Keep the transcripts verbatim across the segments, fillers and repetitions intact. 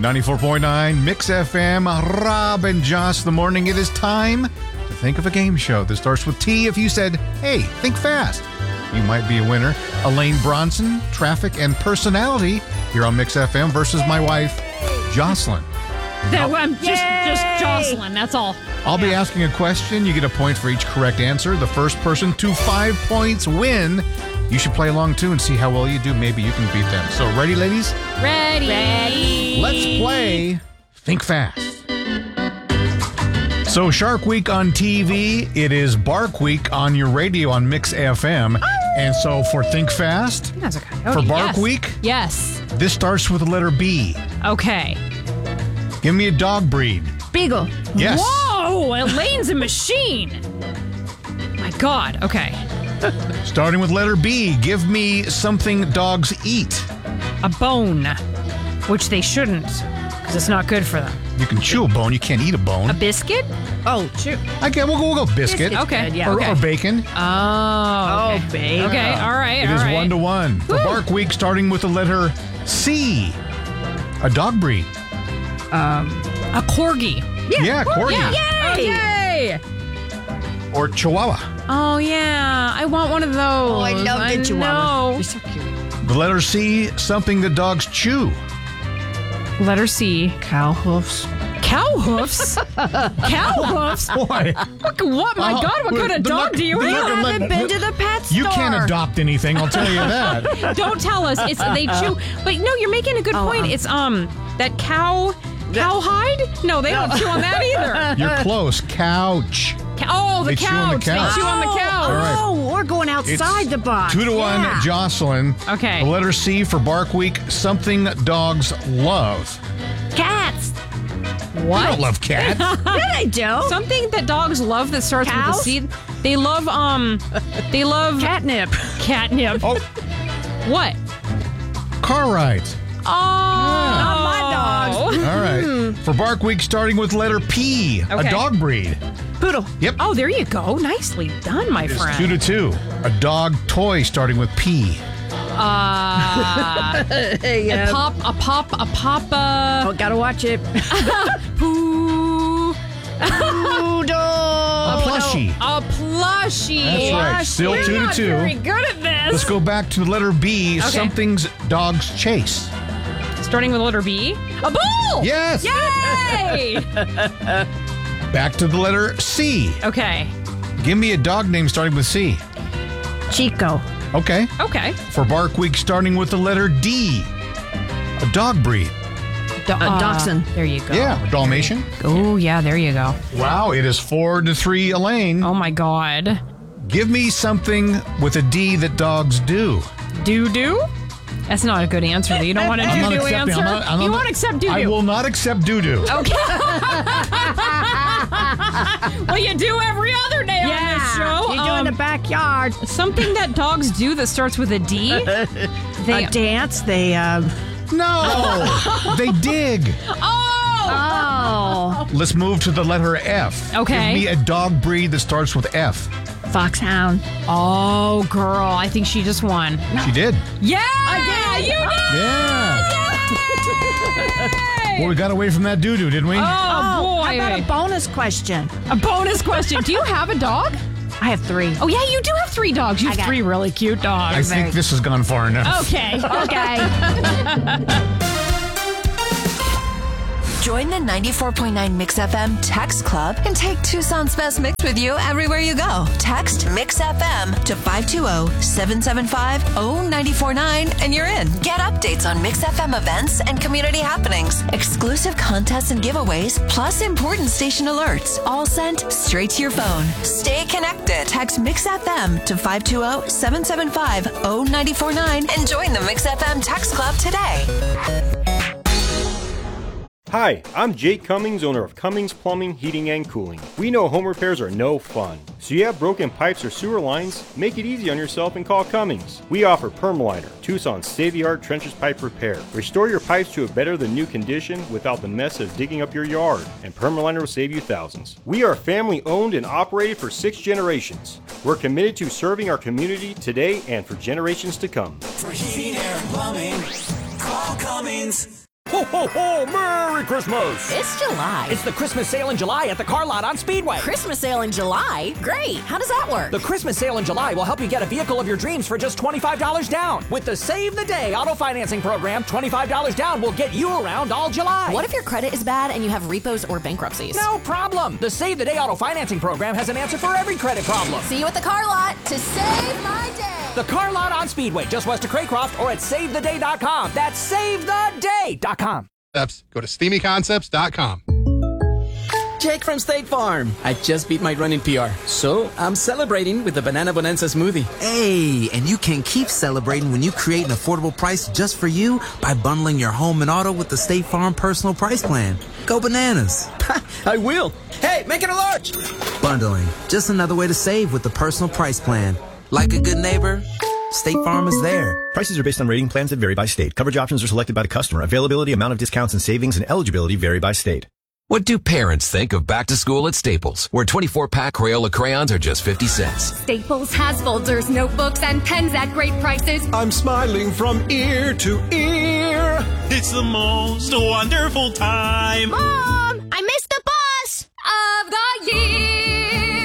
ninety-four point nine Mix F M, Rob and Joss in the morning. It is time to think of a game show that starts with T. If you said, hey, think fast, you might be a winner. Elaine Bronson, traffic and personality here on Mix F M versus my wife, Jocelyn. That, I'm just, just Jocelyn, that's all. I'll be asking a question. You get a point for each correct answer. The first person to five points win. You should play along too and see how well you do. Maybe you can beat them. So ready, ladies? Ready. Ready. Let's play Think Fast. So Shark Week on T V, it is Bark Week on your radio on Mix F M. And so for Think Fast, That's a coyote. for Bark yes. Week, Yes. this starts with the letter B. Okay. Give me a dog breed. Beagle. Yes. Whoa, Elaine's a machine. My God. Okay. Starting with letter B, give me something dogs eat. A bone, which they shouldn't, because it's not good for them. You can chew a bone, you can't eat a bone. A biscuit? Oh, shoot. Okay, we'll go, we'll go biscuit. Biscuit's Okay. good, yeah. Or, Okay. or bacon. Oh. Okay. Oh, baby. Okay. All right. It all is right. one to one. For Woo. Bark Week, starting with the letter C. A dog breed. A corgi. Yeah, corgi. Yeah. Yay. Yay. Or chihuahua. Oh yeah, I want one of those. Oh, I love the chihuahua. know. They're so cute. The letter C, something that dogs chew. Letter C. Cow hoofs. Cow hoofs. Cow hoofs. Boy, What? My Uh, God! What the- kind of the dog look- do you the look- have? look- Haven't been to the pet store. you can't adopt anything, I'll tell you that. Don't tell us. It's they chew. But no, you're making a good Oh, point. um, It's um that cow cowhide. No, they don't chew on that either. You're close. Couch. Ca- Oh, the They chew on the couch. couch. They chew on the couch. All right. Oh, we're going outside It's the box. Two to one, Yeah. Jocelyn. Okay. The letter C for Bark Week, something dogs love. Cats. What? I don't love cats. Yeah, they do. Something that dogs love that starts with Cows? a C. They love um. They love Catnip. catnip. Oh, What? car rides. Oh, Not my dogs. All right. For Bark Week, starting with letter P, Okay. a dog breed. Poodle. Yep. Oh, there you go. Nicely done, my It's friend. two to two. A dog toy starting with P. Uh, Hey, a uh, pop, a pop, a pop, uh, oh, gotta watch it. poo, Poodle. A plushie. a plushie. That's right. Still We're two to not two. very good at this. Let's go back to the letter B, Okay. something's dogs chase. Starting with the letter B. A bull. Yes. Yay! Back to the letter C. Okay. Give me a dog name starting with C. Chico. Okay. Okay. For Bark Week, starting with the letter D. A dog breed. Do- A dachshund. There you go. Yeah, a Dalmatian. Oh, yeah, there you go. Wow, it is four to three, Elaine. Oh, my God. Give me something with a D that dogs do. Doo-doo? That's not a good answer. You don't want a I'm not doo-doo accepting. answer? I'm not, I'm you not- won't accept doo-doo. I will not accept doo-doo. Okay. Well, you do every other day on Yeah. this show. You do in Um, the backyard. something that dogs do that starts with a D. They A dance. They, uh... No, they dig. oh. Oh. Let's move to the letter F. Okay. Give me a dog breed that starts with F. Foxhound. Oh, girl, I think she just won. She did. Yeah, I did. You did. Yeah. Well, we got away from that doo-doo, didn't we? Oh, Oh, boy. how about a bonus question? A bonus question. Do you have a dog? I have three. Oh, yeah, you do have three dogs. You I have got- three really cute I dogs. think this has gone far enough. Okay. Okay. Join the ninety-four point nine Mix F M Text Club and take Tucson's best mix with you everywhere you go. Text Mix F M to five two zero, seven seven five, zero nine four nine and you're in. Get updates on Mix F M events and community happenings, exclusive contests and giveaways, plus important station alerts, all sent straight to your phone. Stay connected. Text Mix F M to five two zero, seven seven five, zero nine four nine and join the Mix F M Text Club today. Hi, I'm Jake Cummings, owner of Cummings Plumbing, Heating, and Cooling. We know home repairs are no fun. So you have broken pipes or sewer lines? Make it easy on yourself and call Cummings. We offer Permaliner, Tucson's state-of-the-art trenches pipe repair. Restore your pipes to a better than new condition without the mess of digging up your yard, and Permaliner will save you thousands. We are family owned and operated for six generations. We're committed to serving our community today and for generations to come. For heating, air, and plumbing, call Cummings. Ho, ho, ho! Merry Christmas! It's July. It's the Christmas sale in July at the Car Lot on Speedway. Christmas sale in July? Great. How does that work? The Christmas sale in July will help you get a vehicle of your dreams for just twenty-five dollars down. With the Save the Day auto financing program, twenty-five dollars down will get you around all July. What if your credit is bad and you have repos or bankruptcies? No problem. The Save the Day auto financing program has an answer for every credit problem. See you at the Car Lot to save my day. The Car Lot on Speedway, just west of Craycroft, or at save the day dot com. That's save the day dot com. Go to steamy concepts dot com. Jake from State Farm. I just beat my running P R, so I'm celebrating with the Banana Bonanza smoothie. Hey, and you can keep celebrating when you create an affordable price just for you by bundling your home and auto with the State Farm Personal Price Plan. Go bananas. I will. Hey, make it a large. Bundling, just another way to save with the Personal Price Plan. Like a good neighbor, State Farm is there. Prices are based on rating plans that vary by state. Coverage options are selected by the customer. Availability, amount of discounts and savings, and eligibility vary by state. What do parents think of back to school at Staples, where twenty-four pack Crayola crayons are just fifty cents? Staples has folders, notebooks, and pens at great prices. I'm smiling from ear to ear. It's the most wonderful time. Mom, I missed the bus of the year.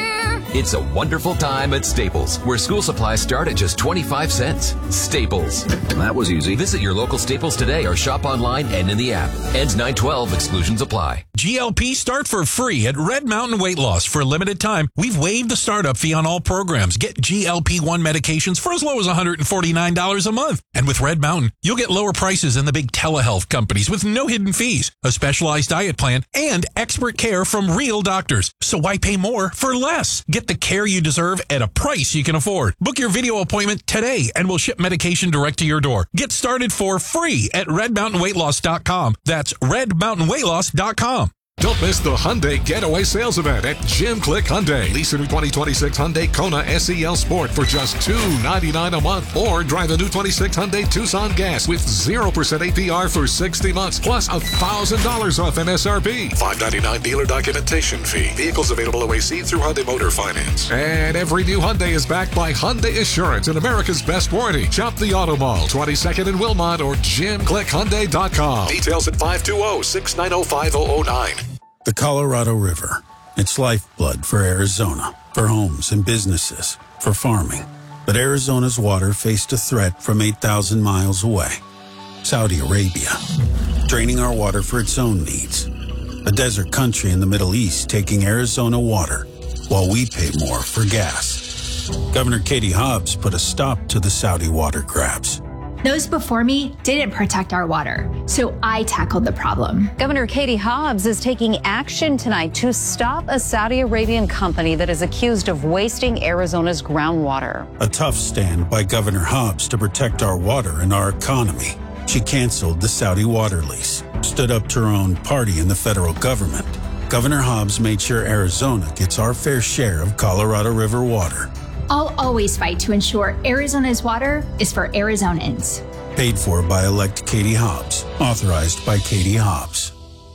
It's a wonderful time at Staples, where school supplies start at just twenty-five cents. Staples. That was easy. Visit your local Staples today or shop online and in the app. Ends nine twelve. Exclusions apply. G L P start for free at Red Mountain Weight Loss. For a limited time, we've waived the startup fee on all programs. Get G L P one medications for as low as one hundred forty-nine dollars a month. And with Red Mountain, you'll get lower prices than the big telehealth companies with no hidden fees, a specialized diet plan, and expert care from real doctors. So why pay more for less? Get the care you deserve at a price you can afford. Book your video appointment today and we'll ship medication direct to your door. Get started for free at red mountain weight loss dot com. That's red mountain weight loss dot com. Don't miss the Hyundai Getaway Sales Event at Jim Click Hyundai. Lease a new twenty twenty-six Hyundai Kona S E L Sport for just two hundred ninety-nine dollars a month. Or drive the new twenty-six Hyundai Tucson Gas with zero percent A P R for sixty months, plus one thousand dollars off M S R P. five ninety-nine dealer documentation fee. Vehicles available O A C through Hyundai Motor Finance. And every new Hyundai is backed by Hyundai Assurance and America's best warranty. Shop the Auto Mall, twenty-second and Wilmot, or jim click hyundai dot com. Details at five two zero, six nine zero, five zero zero nine. The Colorado River. It's lifeblood for Arizona, for homes and businesses, for farming. But Arizona's water faced a threat from eight thousand miles away. Saudi Arabia, draining our water for its own needs. A desert country in the Middle East taking Arizona water while we pay more for gas. Governor Katie Hobbs put a stop to the Saudi water grabs. Those before me didn't protect our water, so I tackled the problem. Governor Katie Hobbs is taking action tonight to stop a Saudi Arabian company that is accused of wasting Arizona's groundwater. A tough stand by Governor Hobbs to protect our water and our economy. She canceled the Saudi water lease, stood up to her own party in the federal government. Governor Hobbs made sure Arizona gets our fair share of Colorado River water. I'll always fight to ensure Arizona's water is for Arizonans. Paid for by elect Katie Hobbs. Authorized by Katie Hobbs.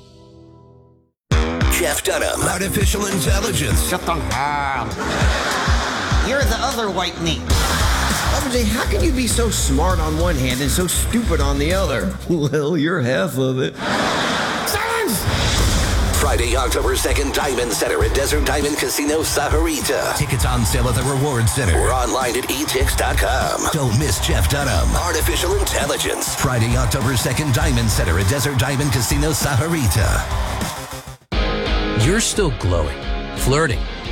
Jeff Dunham. Artificial intelligence. Shut the hell. You're the other white meat. R J, how can you be so smart on one hand and so stupid on the other? Well, you're half of it. Friday, October second, Diamond Center at Desert Diamond Casino, Sahuarita. Tickets on sale at the Reward Center or online at e tix dot com. Don't miss Jeff Dunham. Artificial Intelligence. Friday, October second, Diamond Center at Desert Diamond Casino, Sahuarita. You're still glowing, flirting,